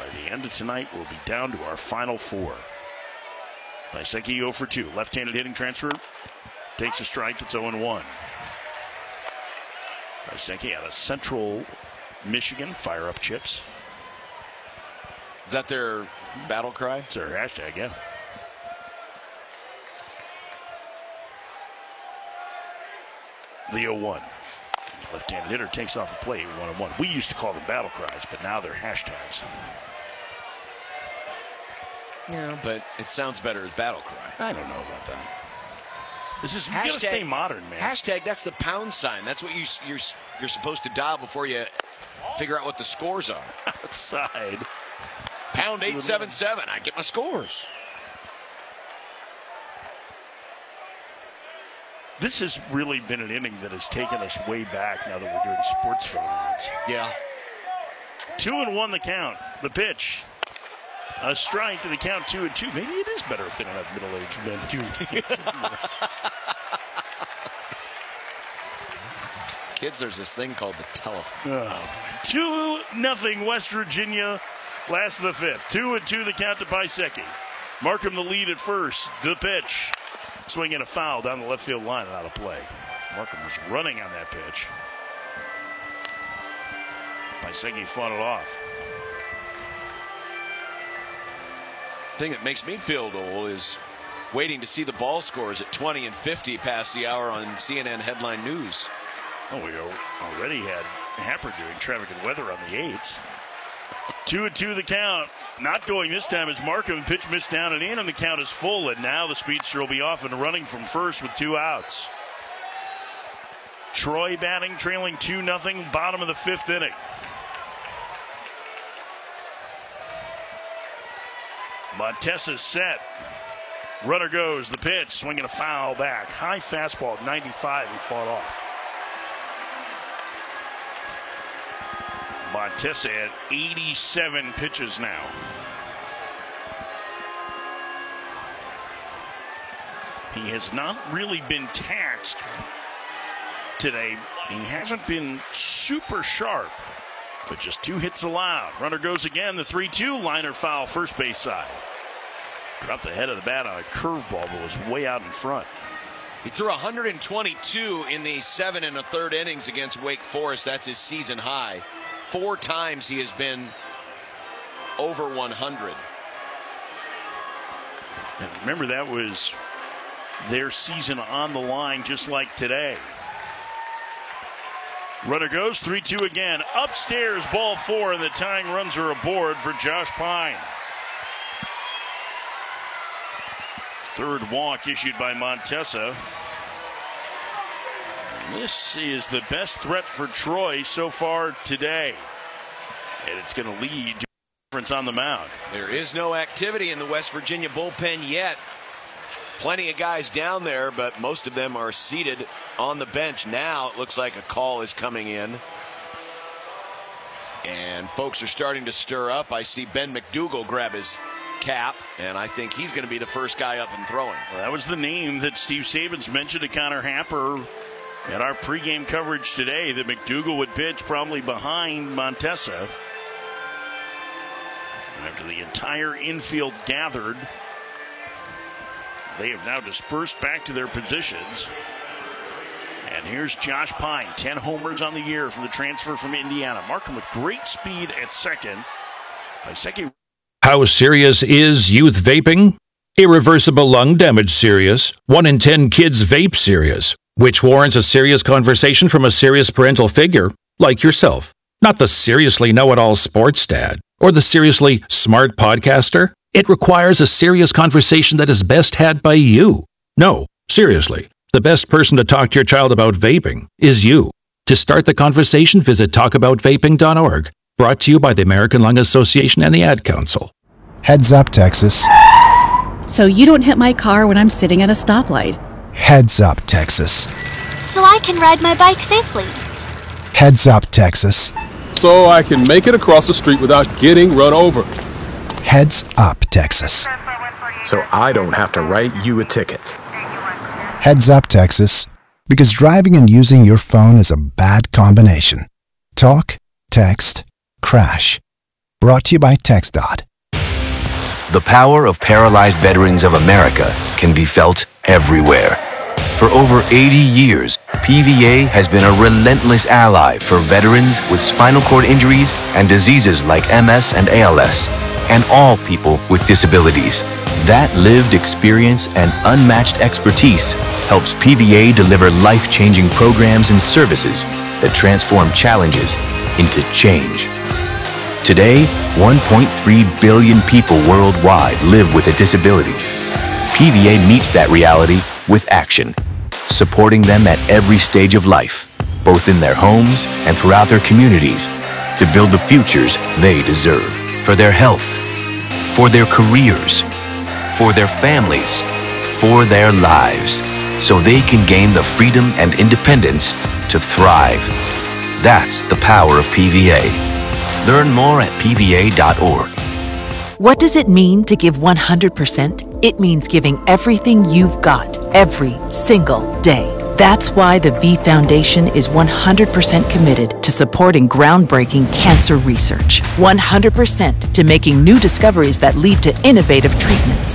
By the end of tonight, we'll be down to our final 4. Lysecki 0 for 2. Left-handed hitting transfer. Takes a strike. It's 0-1. Lysecki out of Central Michigan. Fire up chips. Is that their battle cry? It's their hashtag, yeah. The 0-1. Left-handed hitter takes off the plate. 1-1. We used to call them battle cries, but now they're hashtags. Yeah, but it sounds better as battle cry. I don't know about that. This is, you gotta stay modern, man. Hashtag, that's the pound sign. That's what you're supposed to dial before you figure out what the scores are. Outside. Pound 877. I get my scores. This has really been an inning that has taken us way back now that we're doing sports fill-ins. Yeah. 2-1 the count. The pitch. A strike to the count, 2-2. Maybe it is better if they don't have middle-aged men doing kids. Kids, there's this thing called the telephone. 2-0 West Virginia. Last of the 5th. 2-2 the count to Lysecki. Markham the lead at first. The pitch. Swinging a foul down the left field line and out of play. Markham was running on that pitch. Lysecki fought it off. The thing that makes me feel old is waiting to see the ball scores at 20 and 50 past the hour on CNN Headline News. Oh, we already had Happer doing traffic and weather on the 8s. 2-2 the count. Not going this time as Markham. Pitch missed down and in, and the count is full. And now the speedster will be off and running from first with 2 outs. Troy batting, trailing 2-0, bottom of the 5th inning. Montesa set. Runner goes. The pitch, swinging a foul back. High fastball, 95. He fought off. Montesa at 87 pitches now. He has not really been taxed today. He hasn't been super sharp, but just 2 hits allowed. Runner goes again. The 3-2 liner foul, first base side. Dropped the head of the bat on a curveball, but was way out in front. He threw 122 in the 7 1/3 innings against Wake Forest. That's his season high. 4 times he has been over 100. And remember, that was their season on the line, just like today. Runner goes, 3-2 again. Upstairs, ball 4, and the tying runs are aboard for Josh Pine. 3rd walk issued by Montesa. This is the best threat for Troy so far today. And it's going to lead to a difference on the mound. There is no activity in the West Virginia bullpen yet. Plenty of guys down there, but most of them are seated on the bench. Now it looks like a call is coming in. And folks are starting to stir up. I see Ben McDougal grab his cap, and I think he's going to be the first guy up and throwing. Well, that was the name that Steve Sabins mentioned to Connor Happer at our pregame coverage today, that McDougal would pitch probably behind Montesa. And after the entire infield gathered, they have now dispersed back to their positions. And here's Josh Pine, 10 homers on the year from the transfer from Indiana. Markham with great speed at second. Lysecki. How serious is youth vaping? Irreversible lung damage serious. 1 in 10 kids vape serious, which warrants a serious conversation from a serious parental figure like yourself. Not the seriously know-it-all sports dad or the seriously smart podcaster. It requires a serious conversation that is best had by you. No, seriously, the best person to talk to your child about vaping is you. To start the conversation, visit talkaboutvaping.org. Brought to you by the American Lung Association and the Ad Council. Heads up, Texas. So you don't hit my car when I'm sitting at a stoplight. Heads up, Texas. So I can ride my bike safely. Heads up, Texas. So I can make it across the street without getting run over. Heads up, Texas. So I don't have to write you a ticket. Heads up, Texas. Because driving and using your phone is a bad combination. Talk, text, crash. Brought to you by TxDOT. The power of paralyzed veterans of America can be felt everywhere. For over 80 years, PVA has been a relentless ally for veterans with spinal cord injuries and diseases like MS and ALS, and all people with disabilities. That lived experience and unmatched expertise helps PVA deliver life-changing programs and services that transform challenges into change. Today, 1.3 billion people worldwide live with a disability. PVA meets that reality with action, supporting them at every stage of life, both in their homes and throughout their communities, to build the futures they deserve for their health, for their careers, for their families, for their lives, so they can gain the freedom and independence to thrive. That's the power of PVA. Learn more at pva.org. What does it mean to give 100%? It means giving everything you've got every single day. That's why the V Foundation is 100% committed to supporting groundbreaking cancer research. 100% to making new discoveries that lead to innovative treatments.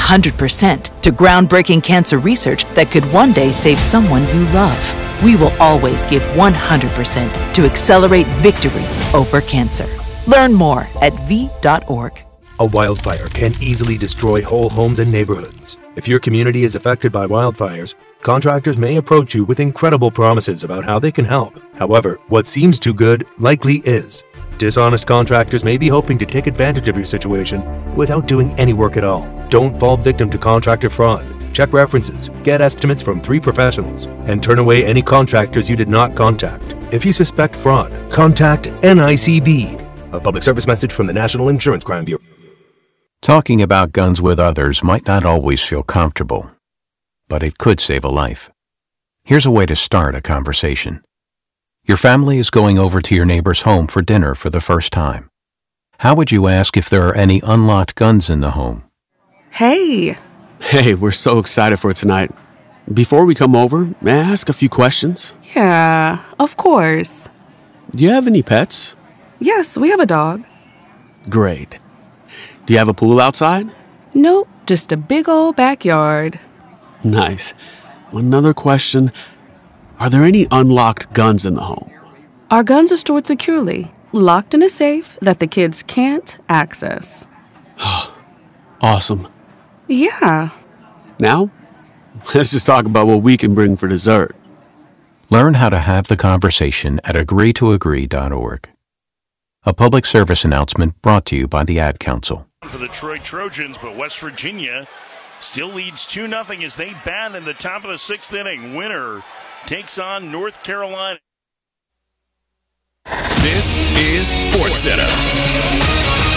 100% to groundbreaking cancer research that could one day save someone you love. We will always give 100% to accelerate victory over cancer. Learn more at v.org. A wildfire can easily destroy whole homes and neighborhoods. If your community is affected by wildfires, contractors may approach you with incredible promises about how they can help. However, what seems too good likely is. Dishonest contractors may be hoping to take advantage of your situation without doing any work at all. Don't fall victim to contractor fraud. Check references, get estimates from 3 professionals, and turn away any contractors you did not contact. If you suspect fraud, contact NICB. A public service message from the National Insurance Crime Bureau. Talking about guns with others might not always feel comfortable, but it could save a life. Here's a way to start a conversation. Your family is going over to your neighbor's home for dinner for the first time. How would you ask if there are any unlocked guns in the home? Hey, we're so excited for tonight. Before we come over, may I ask a few questions? Yeah, of course. Do you have any pets? Yes, we have a dog. Great. Do you have a pool outside? Nope, just a big old backyard. Nice. Another question. Are there any unlocked guns in the home? Our guns are stored securely, locked in a safe that the kids can't access. Awesome. Yeah. Now, let's just talk about what we can bring for dessert. Learn how to have the conversation at agreetoagree.org. A public service announcement brought to you by the Ad Council. For the Troy Trojans, but West Virginia still leads 2-0 as they bat in the top of the 6th inning. Winner takes on North Carolina. This is SportsCenter.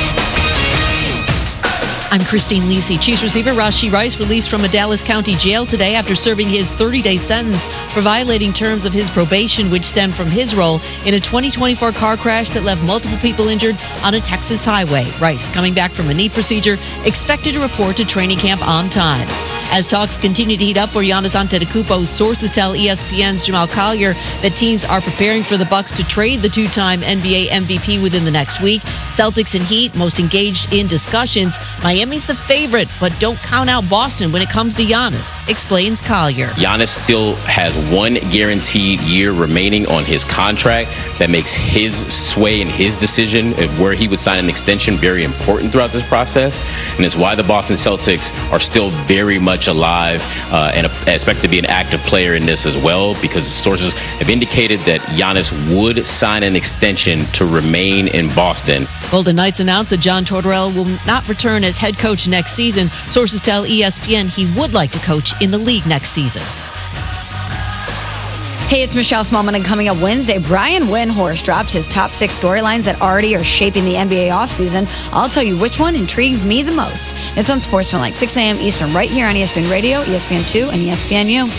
I'm Christine Lisi. Chiefs receiver Rashee Rice released from a Dallas County jail today after serving his 30-day sentence for violating terms of his probation, which stemmed from his role in a 2024 car crash that left multiple people injured on a Texas highway. Rice, coming back from a knee procedure, expected to report to training camp on time. As talks continue to heat up for Giannis Antetokounmpo, sources tell ESPN's Jamal Collier that teams are preparing for the Bucks to trade the two-time NBA MVP within the next week. Celtics and Heat most engaged in discussions. Miami's the favorite, but don't count out Boston when it comes to Giannis, explains Collier. Giannis still has one guaranteed year remaining on his contract. That makes his sway and his decision of where he would sign an extension very important throughout this process. And it's why the Boston Celtics are still very much alive and expect to be an active player in this as well, because sources have indicated that Giannis would sign an extension to remain in Boston. Golden Knights announced that John Tortorella will not return as head coach next season. Sources tell ESPN he would like to coach in the league next season. Hey, it's Michelle Smallman, and coming up Wednesday, Brian Windhorst dropped his top 6 storylines that already are shaping the NBA offseason. I'll tell you which one intrigues me the most. It's on Sportsman, 6 a.m. Eastern, right here on ESPN Radio, ESPN2, and ESPNU.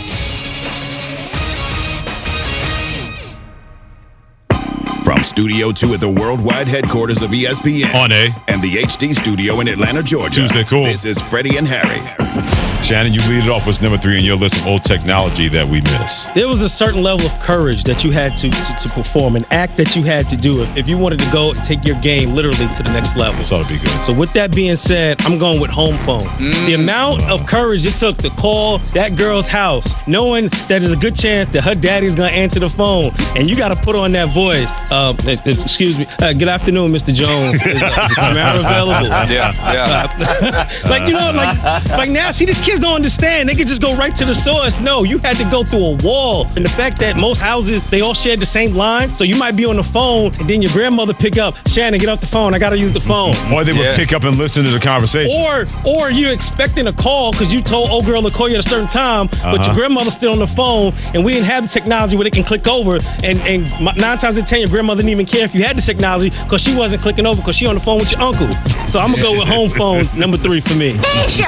From Studio 2 at the worldwide headquarters of ESPN. On A. And the HD studio in Atlanta, Georgia. Tuesday, cool. This is Freddie and Harry. Shannon, you lead it off with number 3 on your list of old technology that we miss. There was a certain level of courage that you had to perform, an act that you had to do if you wanted to go and take your game literally to the next level. This ought to be good. So with that being said, I'm going with home phone. The amount of courage it took to call that girl's house, knowing that there's a good chance that her daddy's going to answer the phone, and you got to put on that voice. Excuse me. Good afternoon, Mr. Jones. Is Tamara available? Yeah. Like now, see, these kids don't understand. They could just go right to the source. No, you had to go through a wall. And the fact that most houses, they all shared the same line. So you might be on the phone, and then your grandmother pick up, Shannon, get off the phone. I got to use the phone. Or they would pick up and listen to the conversation. Or you're expecting a call because you told old girl to call you at a certain time, but your grandmother's still on the phone, and we didn't have the technology where they can click over. And 9 times out of 10, your grandmother didn't even care if you had the technology because she wasn't clicking over because she on the phone with your uncle. So I'm going to go with home phones, number 3 for me.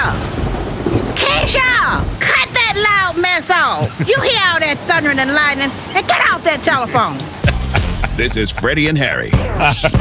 Keisha, cut that loud mess off. You hear all that thundering and lightning, and get off that telephone. This is Freddie and Harry.